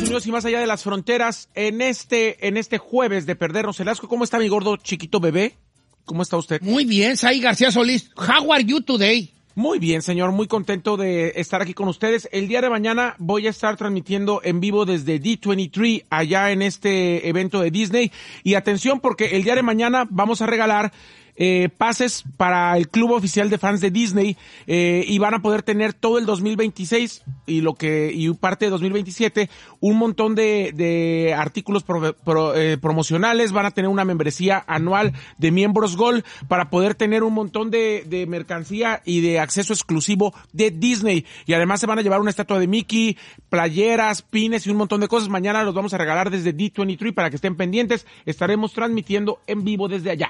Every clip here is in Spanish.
Unidos y más allá de las fronteras en este jueves de Perdernos el Asco. ¿Cómo está mi gordo chiquito bebé? ¿Cómo está usted? Muy bien, Sai García Solís. How are you today? Muy bien, señor. Muy contento de estar aquí con ustedes. El día de mañana voy a estar transmitiendo en vivo desde D23 allá en este evento de Disney. Y atención porque el día de mañana vamos a regalar pases para el club oficial de fans de Disney y van a poder tener todo el 2026 y parte de 2027 un montón de artículos promocionales. Van a tener una membresía anual de miembros Gold para poder tener un montón de mercancía y de acceso exclusivo de Disney, y además se van a llevar una estatua de Mickey, playeras, pines y un montón de cosas. Mañana los vamos a regalar desde D23 para que estén pendientes. Estaremos transmitiendo en vivo desde allá.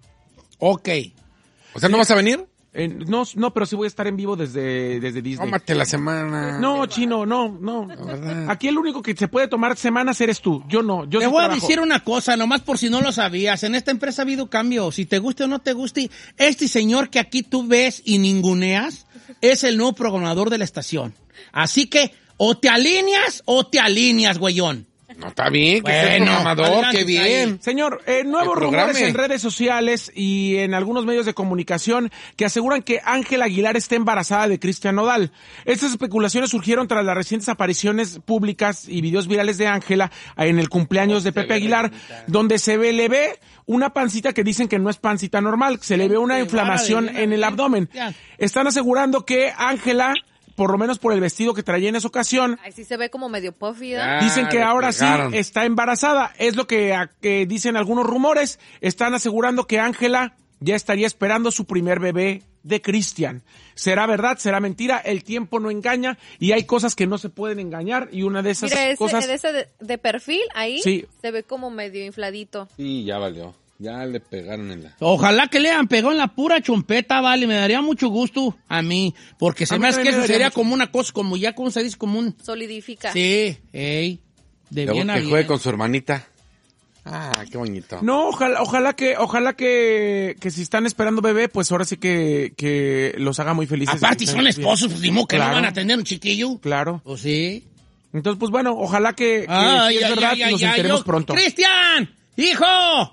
Ok. O sea, ¿no vas a venir? No, pero sí voy a estar en vivo desde Disney. Tómate la semana. No, Chino, no. Aquí el único que se puede tomar semanas eres tú. Yo no. Yo Te sí voy a trabajo. decir una cosa, nomás por si no lo sabías. En esta empresa ha habido cambio. Si te guste o no te guste, este señor que aquí tú ves y ninguneas es el nuevo programador de la estación. Así que o te alineas, güeyón. No, está bien, que sea Bueno, programador, adelante, qué bien. Señor, nuevos rumores en redes sociales y en algunos medios de comunicación que aseguran que Ángela Aguilar está embarazada de Cristian Nodal. Estas especulaciones surgieron tras las recientes apariciones públicas y videos virales de Ángela en el cumpleaños de Pepe Aguilar, donde le ve una pancita que dicen que no es pancita normal, se le ve una inflamación en el abdomen. Están asegurando que Ángela, por lo menos por el vestido que traía en esa ocasión, Ay, sí se ve como medio puffy, ¿no? dicen que ahora sí pegaron. está embarazada. Es lo que dicen algunos rumores. Están asegurando que Ángela ya estaría esperando su primer bebé de Cristian. ¿Será verdad? ¿Será mentira? El tiempo no engaña y hay cosas que no se pueden engañar, y una de esas Mira, cosas... ese de perfil ahí Sí. se ve como medio infladito. Sí, ya valió. Ya le pegaron en la... Ojalá que le hayan pegado en la pura chompeta, vale, me daría mucho gusto a mí, porque se A me mí hace que también me eso daría sería mucho. como una cosa, como ya, ¿cómo se dice? Como un... Solidifica. Sí, de Luego bien a que bien. juegue con su hermanita. Ah, qué bonito. No, ojalá que si están esperando bebé, pues ahora sí que los haga muy felices. Aparte son esposos, pues dimo que Claro. no van a tener un chiquillo. Claro. ¿O sí? Entonces, pues bueno, ojalá que si es verdad, nos enteremos pronto. ¡Cristian! ¡Hijo!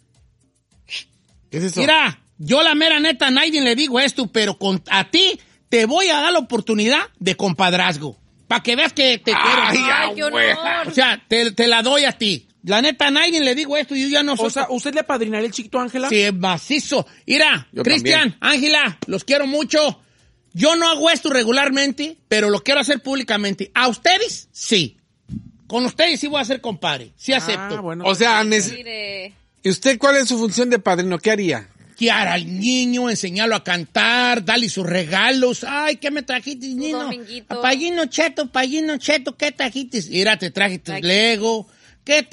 ¿Qué es eso? Mira, yo la mera neta a nadie le digo esto, pero a ti te voy a dar la oportunidad de compadrazgo. Para que veas que te Ay, quiero. Ay, qué honor. O sea, te la doy a ti. La neta a nadie le digo esto y yo ya no soy... O sea, ¿usted le apadrinaría el chiquito Ángela? Sí, es macizo. Mira, Yo Cristian, Ángela, los quiero mucho. Yo no hago esto regularmente, pero lo quiero hacer públicamente. ¿A ustedes? Sí. Con ustedes sí voy a ser compadre. Sí acepto. Bueno. O sea, Mire, ¿y usted cuál es su función de padrino? ¿Qué haría? Guiar al niño, enseñarlo a cantar, darle sus regalos. Ay, ¿qué me trajiste, niño? dominguito. Payino Cheto, ¿qué trajiste? Mira, te traje tu Ay. Lego, que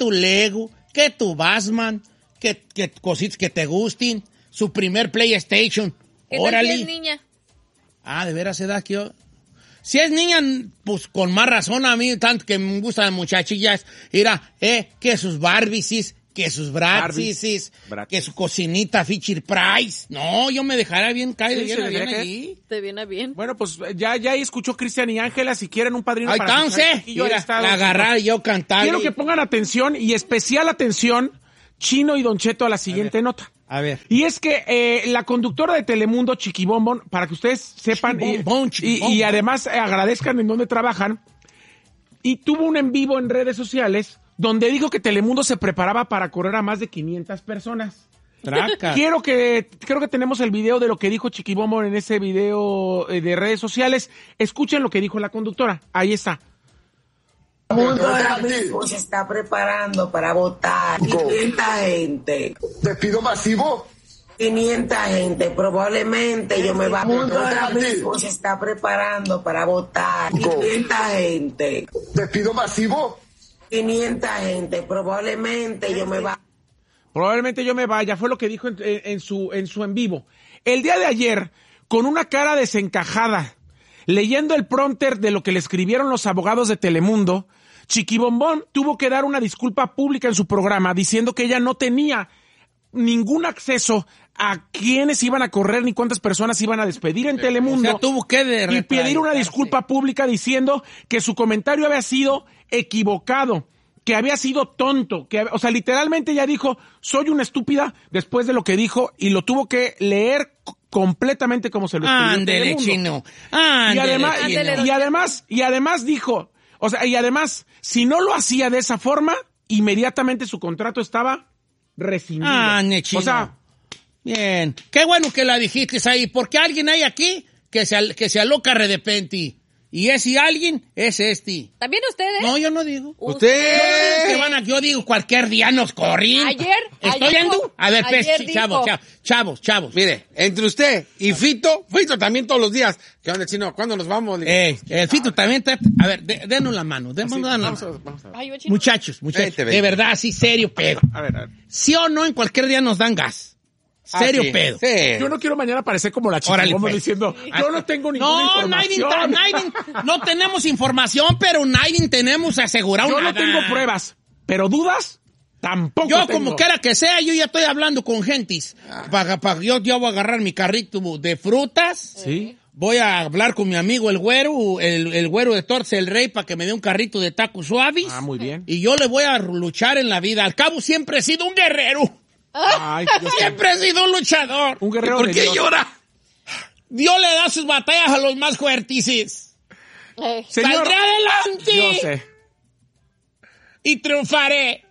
tu Batman, que cositas que te gusten, su primer PlayStation. ¿qué tal Órale. si es niña? Ah, de veras se da que yo... Si es niña, pues con más razón a mí, tanto que me gustan las muchachillas. Mira, que sus Barbies, que sus Bratzies, que su cocinita Fisher Price. No, yo me dejaría bien caído, Sí, bien, se le bien deja allí. Te viene bien. Bueno, pues ya escuchó Cristian y Ángela. Si quieren un padrino Ahí para su entonces, chiquillo, ahí mira, está. la agarrar y yo cantar. Quiero que pongan atención y especial atención, Chino y Don Cheto, a la siguiente nota. A ver. Y es que la conductora de Telemundo, Chiquibombon, para que ustedes sepan Chiquibombon. y además agradezcan en dónde trabajan, y tuvo un en vivo en redes sociales donde dijo que Telemundo se preparaba para correr a más de 500 personas. Traca. Creo que tenemos el video de lo que dijo Chiquibombon en ese video de redes sociales. Escuchen lo que dijo la conductora. Ahí está. El mundo ahora mismo se está preparando para votar. 500 gente. ¿Despido masivo? 500 gente. Probablemente yo me va. El mundo ahora mismo se está preparando para votar. 500 gente. ¿Despido masivo? 500 gente. Probablemente yo me va. Probablemente yo me vaya, fue lo que dijo en su en vivo. El día de ayer, con una cara desencajada, leyendo el prompter de lo que le escribieron los abogados de Telemundo, Chiquibombón tuvo que dar una disculpa pública en su programa diciendo que ella no tenía ningún acceso a quiénes iban a correr ni cuántas personas iban a despedir en Telemundo. O sea, tuvo que y pedir una disculpa pública diciendo que su comentario había sido equivocado, que había sido tonto, o sea, literalmente ya dijo, soy una estúpida después de lo que dijo y lo tuvo que leer completamente como se lo escribió. Ándele, chino. Ándele, y además dijo, o sea, y además, si no lo hacía de esa forma, inmediatamente su contrato estaba rescindido. Chino. O sea, bien. Qué bueno que la dijiste ahí, porque alguien hay aquí que se aloca de repente. Y ese alguien es este. ¿También ustedes? No, yo no digo. ¡Usted! Yo digo cualquier día nos corrí. ¿Estoy viendo? A ver, pues, chavos. Mire, entre usted y Fito también todos los días. ¿Qué onda, chino? ¿Cuándo nos vamos? El Fito también a ver, denos la mano. Vamos a ver. Muchachos, de verdad, sí, serio pedo. A ver. ¿Sí o no en cualquier día nos dan gas? Serio pedo. Sí. Yo no quiero mañana parecer como la chica, Órale, como pues. diciendo, yo no tengo ninguna información. No tenemos información, pero nadie tenemos asegurado Yo nada. no tengo pruebas, pero dudas tampoco Yo, tengo. como quiera que sea, yo ya estoy hablando con gentis. Yo voy a agarrar mi carrito de frutas. Sí. Voy a hablar con mi amigo el güero, el güero de Torce el Rey, para que me dé un carrito de tacos suaves. Muy bien. Y yo le voy a luchar en la vida. Al cabo, siempre he sido un guerrero. Ay, Dios Siempre he sido un luchador. Un guerrero ¿Por de qué Dios. llora? Dios le da sus batallas a los más fuertes. Señor, ¡Saldré adelante! yo sé. Y triunfaré.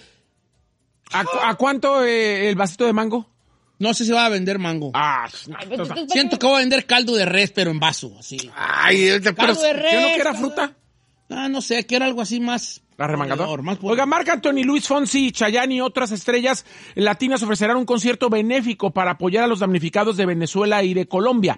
¿A cuánto el vasito de mango? No sé si va a vender mango. Siento que voy a vender caldo de res, pero en vaso, así. Caldo de res. ¿Qué no que era fruta? No sé, que era algo así más... Arremangador. Normal. Oiga, Marc Anthony, Luis Fonsi, Chayanne y otras estrellas latinas ofrecerán un concierto benéfico para apoyar a los damnificados de Venezuela y de Colombia.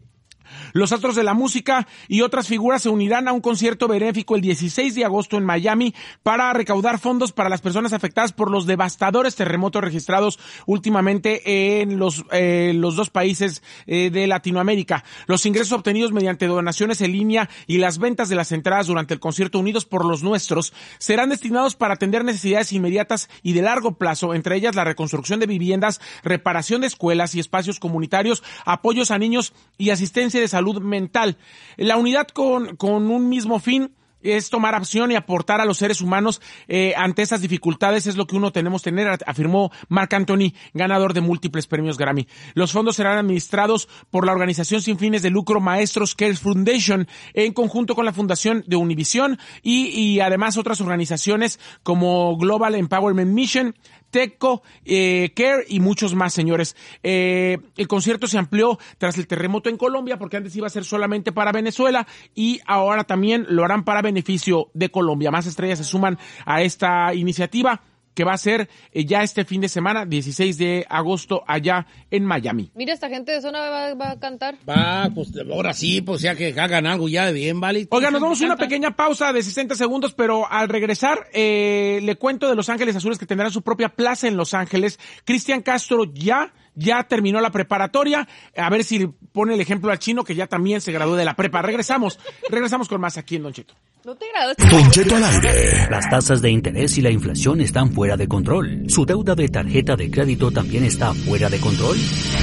Los astros de la música y otras figuras se unirán a un concierto benéfico el 16 de agosto en Miami para recaudar fondos para las personas afectadas por los devastadores terremotos registrados últimamente en los dos países de Latinoamérica. Los ingresos obtenidos mediante donaciones en línea y las ventas de las entradas durante el concierto Unidos por los Nuestros serán destinados para atender necesidades inmediatas y de largo plazo, entre ellas la reconstrucción de viviendas, reparación de escuelas y espacios comunitarios, apoyos a niños y asistencia de salud mental. La unidad con un mismo fin es tomar acción y aportar a los seres humanos ante esas dificultades, es lo que uno tenemos que tener, afirmó Marc Anthony, ganador de múltiples premios Grammy. Los fondos serán administrados por la organización sin fines de lucro Maestros Care Foundation en conjunto con la Fundación de Univision y además otras organizaciones como Global Empowerment Mission, TECO, Care y muchos más, señores. El concierto se amplió tras el terremoto en Colombia, porque antes iba a ser solamente para Venezuela y ahora también lo harán para beneficio de Colombia. Más estrellas se suman a esta iniciativa que va a ser ya este fin de semana, 16 de agosto, allá en Miami. Mira, esta gente de zona va a cantar. Pues ahora sí, pues ya que hagan algo ya de bien, ¿vale? Oiga, nos damos una pequeña pausa de 60 segundos, pero al regresar le cuento de Los Ángeles Azules, que tendrán su propia plaza en Los Ángeles. Cristian Castro ya terminó la preparatoria. A ver si pone el ejemplo al chino, que ya también se graduó de la prepa. Regresamos con más aquí en Don Cheto. No te graduaste. Don Cheto al aire. Las tasas de interés y la inflación están fuera de control. ¿Su deuda de tarjeta de crédito también está fuera de control?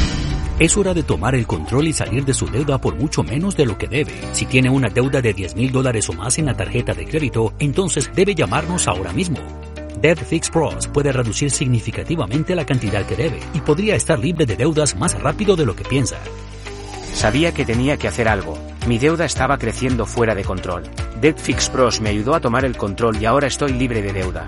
Es hora de tomar el control y salir de su deuda por mucho menos de lo que debe. Si tiene una deuda de $10,000 o más en la tarjeta de crédito, entonces debe llamarnos ahora mismo. Debt Fix Pros puede reducir significativamente la cantidad que debe y podría estar libre de deudas más rápido de lo que piensa. Sabía que tenía que hacer algo. Mi deuda estaba creciendo fuera de control. Debt Fix Pros me ayudó a tomar el control y ahora estoy libre de deuda.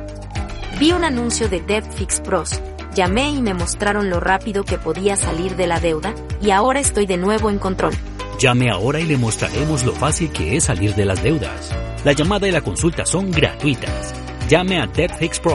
Vi un anuncio de Debt Fix Pros. Llamé y me mostraron lo rápido que podía salir de la deuda y ahora estoy de nuevo en control. Llame ahora y le mostraremos lo fácil que es salir de las deudas. La llamada y la consulta son gratuitas. Llame a Debt Fix Pros